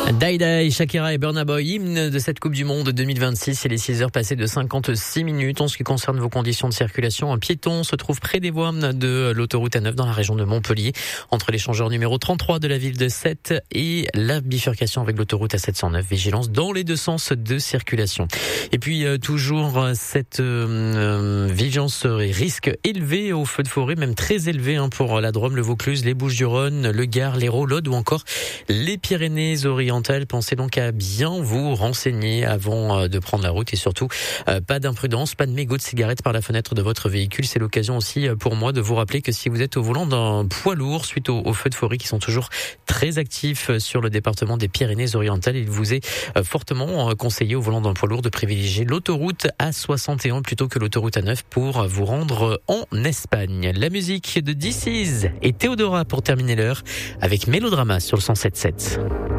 Die Die, Shakira et Burna Boy, hymne de cette Coupe du Monde 2026. Il est 6h passées de 56 minutes. En ce qui concerne vos conditions de circulation, un piéton se trouve près des voies de l'autoroute A9 dans la région de Montpellier, entre l'échangeur numéro 33 de la ville de Sète et la bifurcation avec l'autoroute A709. Vigilance dans les deux sens de circulation. Et puis toujours cette vigilance et risque élevé aux feux de forêt, même très élevé pour la Drôme, le Vaucluse, les Bouches-du-Rhône, le Gard, l'Hérault, l'Aude ou encore les Pyrénées-Orientales. Pensez donc à bien vous renseigner avant de prendre la route et surtout pas d'imprudence, pas de mégots de cigarettes par la fenêtre de votre véhicule. C'est l'occasion aussi pour moi de vous rappeler que si vous êtes au volant d'un poids lourd suite aux feux de forêt qui sont toujours très actifs sur le département des Pyrénées-Orientales, il vous est fortement conseillé au volant d'un poids lourd de privilégier l'autoroute A61 plutôt que l'autoroute A9 pour vous rendre en Espagne. La musique de This Is et Théodora pour terminer l'heure avec Mélodrama sur le 107.7.